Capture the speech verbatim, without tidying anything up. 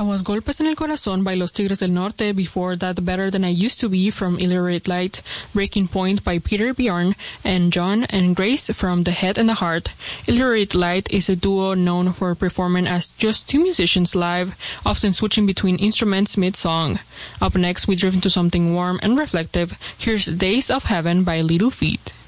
That was Golpes en el Corazón by Los Tigres del Norte. Before that, Better Than I Used to Be from Illiterate Light, Breaking Point by Peter Bjorn, and John and Grace from The Head and the Heart. Illiterate Light is a duo known for performing as just two musicians live, often switching between instruments mid-song. Up next, we drift into something warm and reflective. Here's Days of Heaven by Little Feat.